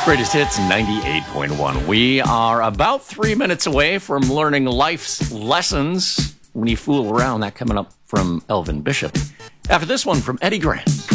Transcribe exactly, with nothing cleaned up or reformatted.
Greatest Hits ninety-eight point one. We are about three minutes away from learning life's lessons when you fool around. That coming up from Elvin Bishop. After this one from Eddie Grant.